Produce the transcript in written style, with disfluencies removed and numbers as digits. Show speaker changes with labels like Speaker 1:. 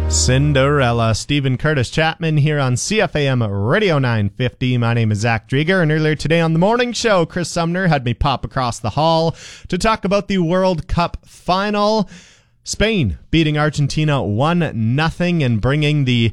Speaker 1: Cinderella. Stephen Curtis Chapman here on CFAM Radio 950. My name is Zach Drieger, and earlier today on the morning show, Chris Sumner had me pop across the hall to talk about the World Cup final. Spain beating Argentina 1-0 and bringing the